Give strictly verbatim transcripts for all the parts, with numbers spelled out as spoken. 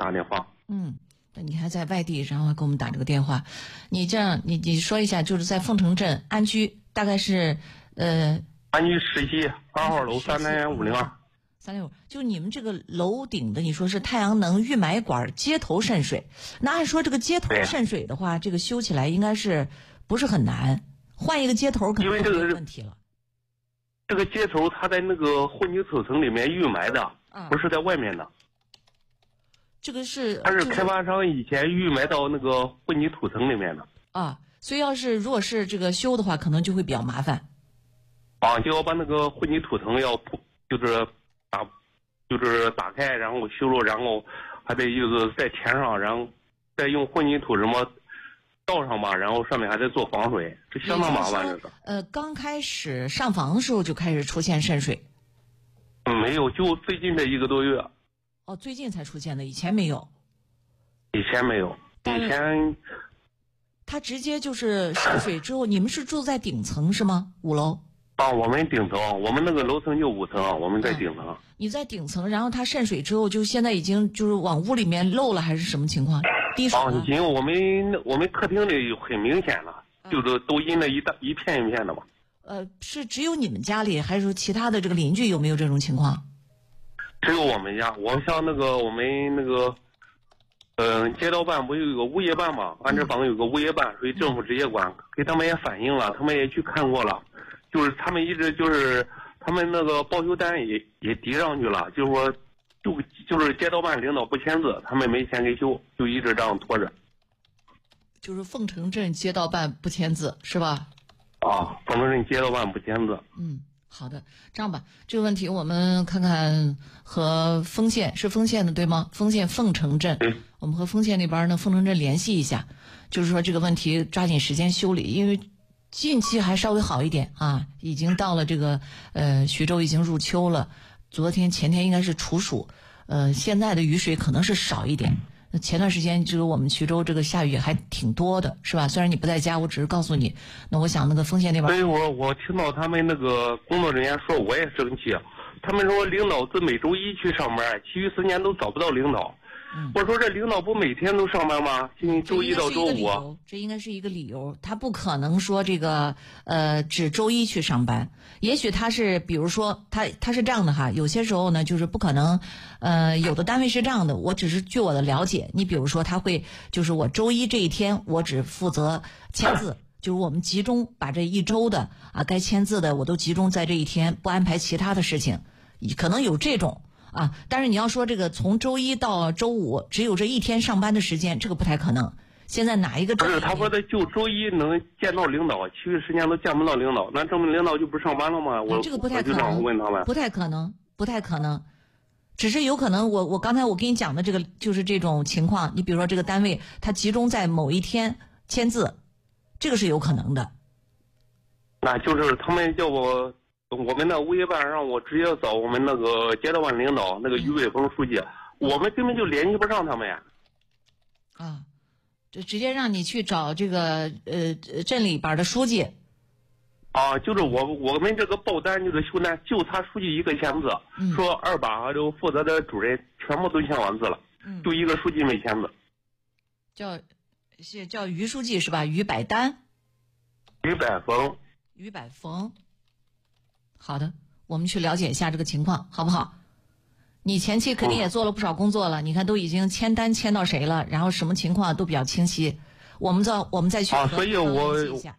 打电话。 嗯，那你还在外地，然后还给我们打这个电话，你这样，你你说一下，就是在凤城镇安居，大概是呃。 安居十七二号楼三点五零二。 三六五，就你们这个楼顶的，你说是太阳能预埋管接头渗水，那按说这个接头渗水的话，这个修起来应该是不是很难，换一个接头可能就没有问题了。 这个接头它在那个混凝土层里面预埋的，啊、不是在外面的。 这个是， 它是开发商以前预埋到那个混凝土层里面的。 啊，所以要是如果是这个修的话，可能就会比较麻烦。 啊，就要把那个混凝土层要就是打，就是打开，然后修了，然后还得就是在填上，然后再用混凝土什么罩上吧，然后上面还得做防水，这相当麻烦。这个呃，刚开始上房的时候就开始出现渗水。 嗯，没有，就最近这一个多月。 哦，最近才出现的，以前没有。 以前没有，以前。 它直接就是渗水之后，你们是住在顶层是吗？五楼？ 啊，我们顶层，我们那个楼层就五层，我们在顶层。 嗯、你在顶层，然后它渗水之后，就现在已经就是往屋里面漏了，还是什么情况？滴水了？ 啊，因为我们我们客厅里很明显了，就是都阴了一大一片一片的嘛。 呃，是只有你们家里，还是说其他的这个邻居有没有这种情况？ 只有我们家，我像那个我们那个，嗯、呃，街道办不有一个物业办嘛？安置房有个物业办，属于政府直接管，给他们也反映了，他们也去看过了。就是他们一直就是他们那个报修单也也提上去了，就是说就就是街道办领导不签字，他们没钱给修，就一直这样拖着。 就是凤城镇街道办不签字是吧？ 啊，凤城镇街道办不签字。 嗯，好的，这样吧，这个问题我们看看和丰县是丰县的对吗？丰县凤城镇， 嗯、 我们和丰县那边呢凤城镇联系一下，就是说这个问题抓紧时间修理，因为。近期还稍微好一点啊，已经到了这个呃徐州已经入秋了，昨天前天应该是处暑，呃现在的雨水可能是少一点。那前段时间就是我们徐州这个下雨还挺多的，是吧？虽然你不在家，我只是告诉你。那我想那个丰县那边， 所以我我听到他们那个工作人员说，我也生气。他们说领导自每周一去上班，其余时间都找不到领导。嗯、我说这领导不每天都上班吗？周一到周五， 这应该是一个理由，他不可能说这个呃只周一去上班。也许他是比如说他他是这样的哈，有些时候呢就是不可能，呃有的单位是这样的，我只是据我的了解，你比如说他会就是我周一这一天我只负责签字。就是我们集中把这一周的啊该签字的我都集中在这一天，不安排其他的事情，可能有这种。啊，但是你要说这个从周一到周五只有这一天上班的时间，这个不太可能。现在哪一个不是他说的就周一能见到领导，其余时间都见不到领导，那证明领导就不上班了吗？我这个不太可能， 问他们不太可能，不太可能，只是有可能我我刚才我跟你讲的这个就是这种情况，你比如说这个单位它集中在某一天签字，这个是有可能的。 那就是他们叫我。我们那物业办让我直接找我们那个街道办领导那个于伟峰书记，嗯、我们根本就联系不上他们呀。 啊，就直接让你去找这个呃镇里边的书记。 啊，就是我我们这个报单就是修单，就他书记一个签字，嗯、说二把就负责的主任全部都签完字了，嗯、就一个书记没签字。 叫是叫于书记是吧？于百丹。 于百峰。 于百峰。好的，我们去了解一下这个情况，好不好？你前期肯定也做了不少工作了，嗯、你看都已经签单签到谁了，然后什么情况都比较清晰。我们再我们再去啊，所以我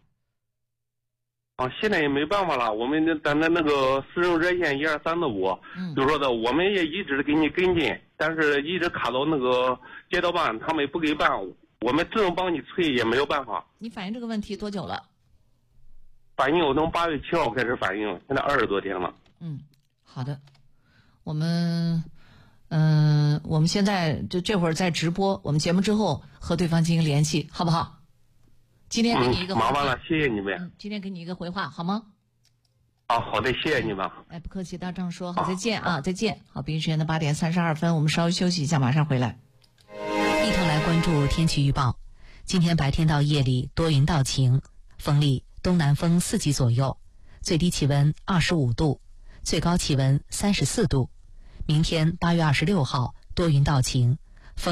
啊，现在也没办法了。我们咱的那个私人热线一二三的五，就说的我们也一直给你跟进，但是一直卡到那个街道办，他们不给办，我们只能帮你催，也没有办法。 你反映这个问题多久了？ 反映我从八月七号开始反映，现在二十多天了。 嗯，好的，我们，嗯、呃，我们现在就这会儿在直播，我们节目之后和对方进行联系，好不好？今天给你一个回话、 嗯、麻烦了，谢谢你们、 嗯。今天给你一个回话，好吗？ 啊，好的，谢谢你们。 哎，不客气，大张说好，再见啊，再见。好，北京时间的八点三十二分，我们稍微休息一下，马上回来。 一同来关注天气预报。今天白天到夜里多云到晴，风力东南风四级左右，最低气温二十五度，最高气温三十四度。明天八月二十六号多云到晴，